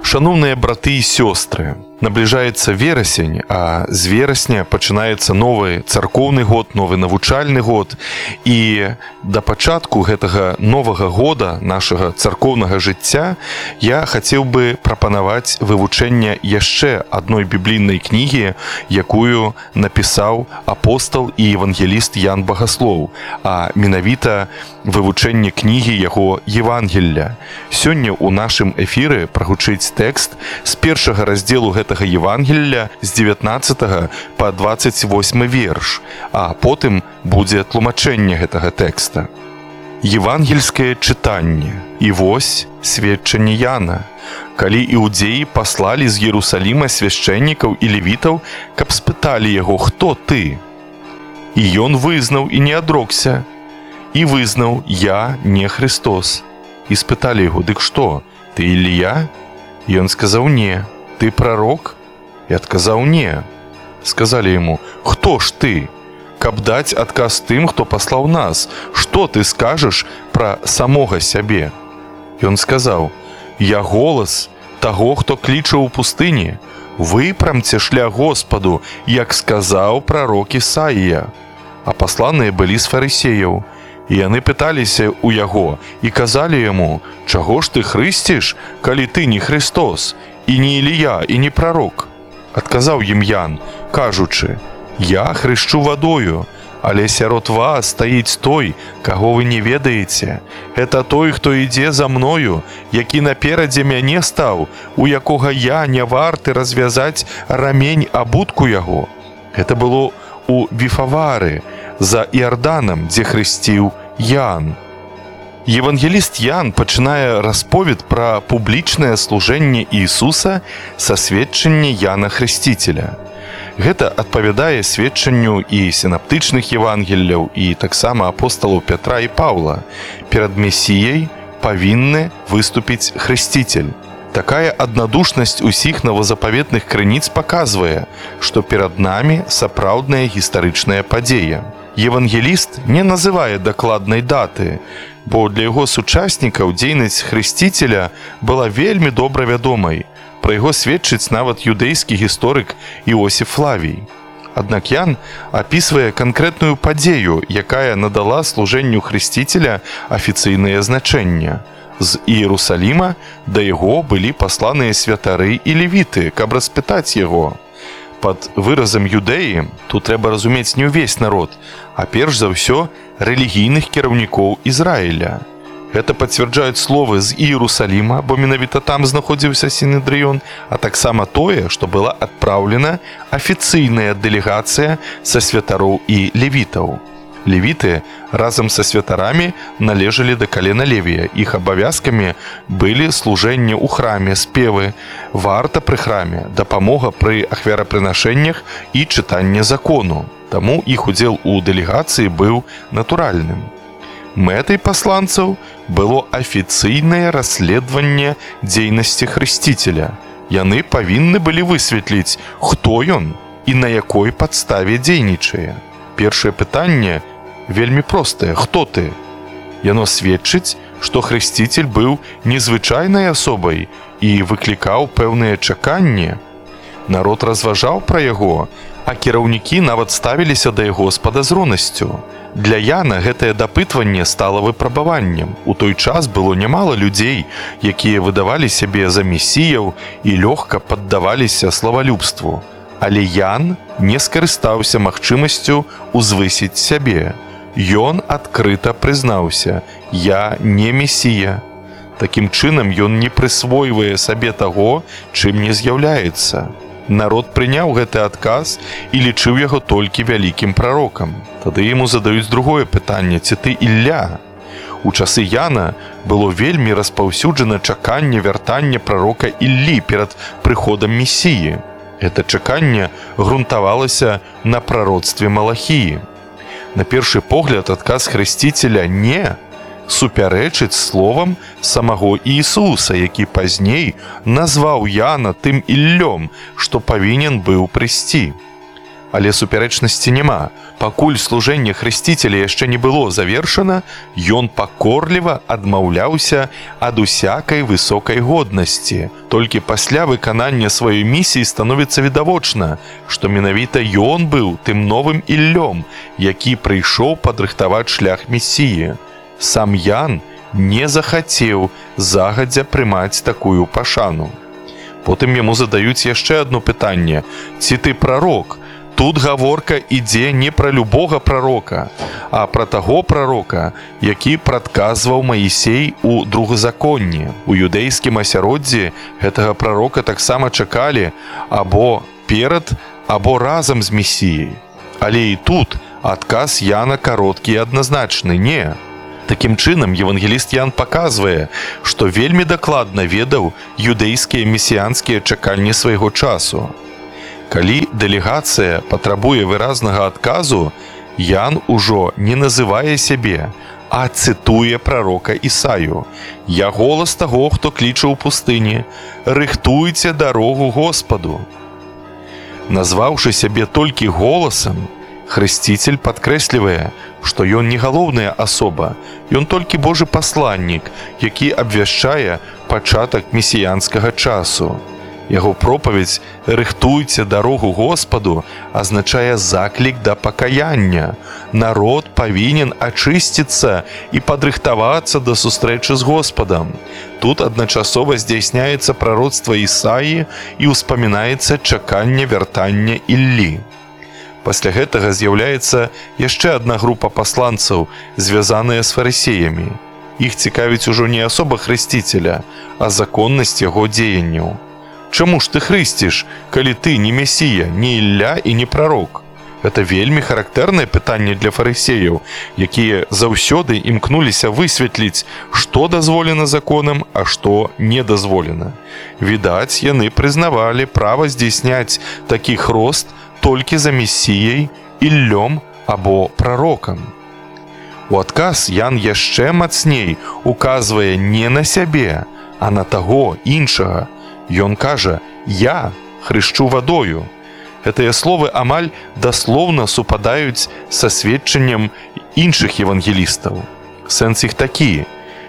Шановныя браты і сёстры, набліжаецца верасень, а з верасня пачынаецца новы царкоўны год, новы навучальны год. І да пачатку гэтага новага года нашага царкоўнага жыцця я хацеў бы прапанаваць вывучэнне яшчэ адной біблійнай кнігі, якую напісаў апостал і евангеліст Ян Багаслоў, а менавіта вывучэнне кнігі яго Евангелля. Сёння ў нашым эфіры прагучыць тэкст з першага раздзелу гэтага Евангелля з 19 па 28 верш, а потым будзе тлумачэнне гэтага тэкста. Евангельскае чытанне. І вось сведчанне Яна. Калі іудзеі паслалі з Єрусаліма свяшчэннікаў і левітаў, каб спыталі яго: «Хто ты?» І ён вызнаў і не адрокся. І вызнаў: «Я не Христос». І спыталі яго: «Дык што, ты Ілія?» І ён сказаў: «Не». «Ты прарок?» І адказаў: «Не». Сказалі яму: «Хто ж ты? Каб даць адказ тым, хто паслаў нас, што ты скажаш пра самога сябе?» Ён сказаў: «Я голас таго, хто кліча ў пустыні: выпрамце шлях Господу, як сказаў прарок Ісаія». А пасланыя былі з фарысеяў. І яны пыталіся ў яго і казалі яму: «Чаго ж ты хрысціш, калі ты не Христос, і не Ілія, і не прарок?» Адказаў ім Ян, кажучы: «Я хрышчу вадою, але сярод вас стаіць той, каго вы не ведаеце. Гэта той, хто ідзе за мною, які наперадзе мяне стаў, у якога я не варты развязаць рамень абутку яго». Гэта было у Віфавары, за Іарданам, дзе хрысціў Ян. Евангеліст Ян пачынае расповед пра публічнае служэнне Ісуса са сведчання Яна Хрысціцеля. Гэта адпавядае сведчанню і сінаптычных Евангелляў, і таксама апосталаў Пятра і Паўла. Перад Месіяй павінны выступіць Хрысціцель. Такая аднадушнасць усіх новазапаветных крыніц паказвае, што перад намі сапраўдная гістарычная падзея. Евангеліст не называе дакладнай даты, бо для яго сучаснікаў дзейнасць Хрысціцеля была вельмі добра вядомай. Пра яго сведчыць нават юдэйскі гісторык Іосіф Флавій. Аднак Ян апісвае канкрэтную падзею, якая надала служэнню Хрысціцеля афіцыйнае значэнне. З Іерусаліма да яго былі пасланыя святары і левіты, каб распытаць яго. Пад выразам юдэі тут трэба разумець не ўвесь народ, а перш за ўсё рэлігійных кіраўнікоў Ізраіля. Гэта пацвярджаюць словы з Іерусаліма, бо менавіта там знаходзіўся Сінедрыён, а таксама тое, што была адпраўлена афіцыйная дэлегацыя са святароў і левітаў. Левіты разам са святарамі належалі да калена Левія. Іх абавязкамі былі служэнне ў храме, спевы, варта пры храме, дапамога пры ахвярапрынашэннях і чытанне закону. Таму іх удзел у дэлегацыі быў натуральным. Мэтай пасланцаў было афіцыйнае расследаванне дзейнасці Хрысціцеля. Яны павінны былі высветліць, хто ён і на якой падставе дзейнічае. Першае пытанне вельмі простае: «Хто ты?». Яно сведчыць, што Хрысціцель быў незвычайнай асобай і выклікаў пэўныя чаканні. Народ разважаў пра яго, а кіраўнікі нават ставіліся да яго з падазронасцю. Для Яна гэтае дапытванне стала выпрабаваннем. У той час было нямала людзей, якія выдавалі сябе за месіяў і лёгка паддаваліся славалюбству. Але Ян не скарыстаўся магчымасцю узвысіць сябе. Ён адкрыта прызнаўся: «Я не месія». Такім чынам ён не прысвойвае сабе таго, чым не з'яўляецца. Народ прыняў гэты адказ і лічыў яго толькі вялікім прарокам. Тады яму задаюць другое пытанне: «Ці ты Ілля?». У часы Яна было вельмі распаўсюджана чаканне вяртання прарока Іллі перад прыходам Месіі. Гэта чаканне грунтавалася на прароцтве Малахіі. На першы погляд адказ Хрысціцеля «не» супярэчыць словам самого Ісуса, які пазней назваў Яна тым Іллём, што павінен быў прыйсці. Але супярэчнасці няма. Пакуль служэнне хрысціцеля яшчэ не было завершана, ён пакорліва адмаўляўся ад усякай высокай годнасці. Толькі пасля выканання сваёй місіі становіцца відавочна, што менавіта ён быў тым новым Іллём, які прыйшоў падрыхтаваць шлях Месіі. Сам Ян не захацеў загадзя прымаць такую пашану. Потым яму задаюць яшчэ адно пытанне: ці ты прарок? Тут гаворка ідзе не пра любога прарока, а пра таго прарока, які прадказваў Маісей у другазаконні. У юдэйскім асяроддзі гэтага прарока таксама чакалі або перад, або разам з Месіяй. Але і тут адказ Яна кароткі і адназначны: не. Такім чынам, евангеліст Ян паказвае, што вельмі дакладна ведаў юдэйскія месіянскія чаканні свайго часу. Калі дэлегацыя патрабуе выразнага адказу, Ян ужо не называе сябе, а цытуе прарока Ісаю: «Я голас таго, хто кліча ў пустыні, рыхтуйце дарогу Господу». Назваўшы сябе толькі голасам, хрысціцель падкрэслівае, што ён не галоўная асоба, ён толькі Божы пасланнік, які абвяшчае пачатак месіянскага часу. Яго пропаведь «Рыхтуйце дарогу Господу» азначае заклік да пакаяння. Народ павінен ачысціцца і падрыхтавацца да сустрэчы з Господам. Тут адначасова здзяйсняецца прароцтва Ісаі і ўспамінаецца чаканне вяртання Іллі. Пасля гэтага з'яўляецца яшчэ адна група пасланцаў, звязаная з фарысеямі. Іх цікавіць ужо не асоба хрысціцеля, а законнасць яго дзеянняў. Чаму ж ты хрысціш, калі ты не Месія, не Ілля і не прарок? Гэта вельмі характэрнае пытанне для фарысеяў, якія заўсёды імкнуліся высветліць, што дазволена законам, а што не дазволена. Відаць, яны прызнавалі права здзейсняць такі хрост толькі за Месіяй, Іллём або прарокам. У адказ Ян яшчэ мацней указвае не на сябе, а на таго іншага. Ён кажа: «Я хрышчу вадою». Гэтыя словы амаль даслоўна супадаюць са сведчаннем іншых евангелістаў. Сэнс іх такі: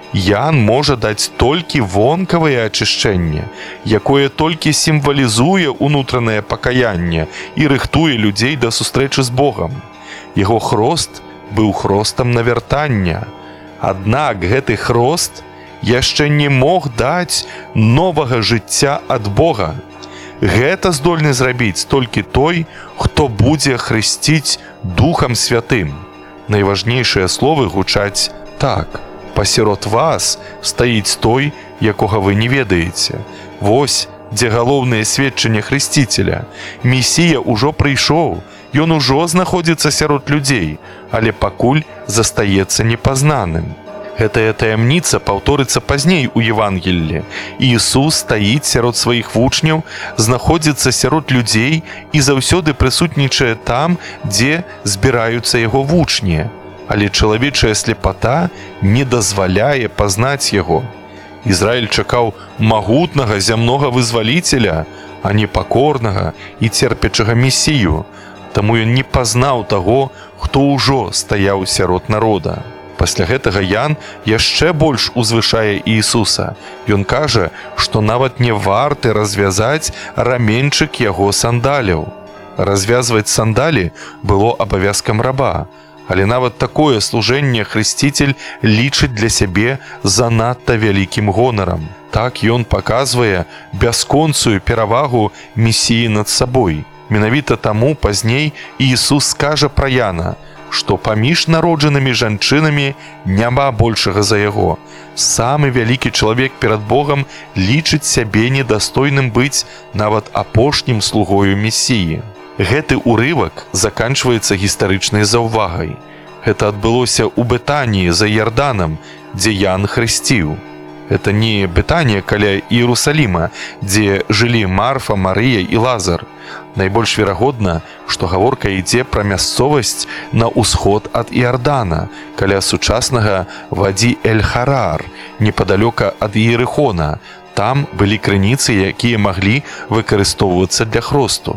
Ян можа даць толькі вонкавае ачышчэнне, якое толькі сімвалізуе ўнутранае пакаянне і рыхтуе людзей да сустрэчы з Богам. Яго хрост быў хростам навяртання. Аднак гэты хрост яшчэ не мог даць новага жыцця ад Бога. Гэта здольны зрабіць толькі той, хто будзе хрысціць Духам Святым. Найважнейшыя словы гучаць так: «Пасярод вас стаіць той, якога вы не ведаеце». Вось дзе галоўнае сведчанне хрысціцеля. Месія ўжо прыйшоў, ён ужо знаходзіцца сярод людзей, але пакуль застаецца непазнаным. Гэтая таямніца паўторыцца пазней у Евангеллі. Іісус стаіць сярод сваіх вучняў, знаходзіцца сярод людзей і заўсёды прысутнічае там, дзе збіраюцца яго вучні. Але чалавечая слепата не дазваляе пазнаць яго. Ізраіль чакаў магутнага зямнога вызваліцеля, а не пакорнага і церпячага Месію. Таму ён не пазнаў таго, хто ўжо стаяў сярод народа. Пасля гэтага Ян яшчэ больш узвышае Іісуса. Ён кажа, што нават не варты развязаць раменьчык яго сандаляў. Развязваць сандалі было абавязкам раба, але нават такое служэнне хрысціцель лічыць для сябе занадта вялікім гонарам. Так ён паказвае бясконцую перавагу Месіі над сабой. Менавіта таму пазней Іісус скажа пра Яна, што паміж народжанымі жанчынамі няма большага за яго. Самы вялікі чалавек перад Богам лічыць сябе недастойным быць нават апошнім слугою Месіі. Гэты ўрывак заканчваецца гістарычнай заўвагай. Гэта адбылося ў Бетаніі за Ярданам, дзе Ян хрысціў. Гэта не Бетанія каля Іерусаліма, дзе жылі Марфа, Марыя і Лазар. Найбольш верагодна, што гаворка ідзе пра мясцовасць на ўсход ад Іордана, каля сучаснага Вадзі-эль-Харар, непадалёка ад Іерыхона. Там былі крыніцы, якія маглі выкарыстоўвацца для хросту.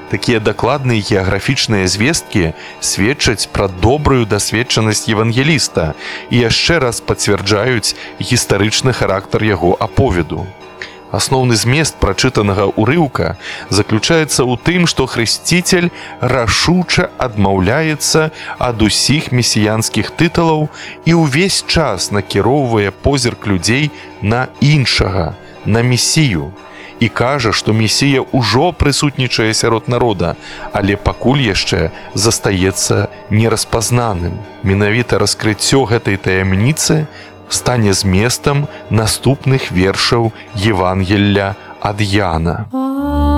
Такія дакладныя геаграфічныя звесткі сведчаць пра добрую дасведчанасць евангеліста і яшчэ раз пацвярджаюць гістарычны характар яго аповеду. Асноўны змест прачытанага ўрыўка заключаецца ў тым, што хрысціцель рашуча адмаўляецца ад усіх месіянскіх тытулаў і ўвесь час накіроўвае позірк людзей на іншага, на месію, і кажа, што месія ўжо прысутнічае сярод народа, але пакуль яшчэ застаецца нераспазнаным. Менавіта раскрыццё гэтай таямніцы стане зместам наступных вершаў Евангелля ад Яна.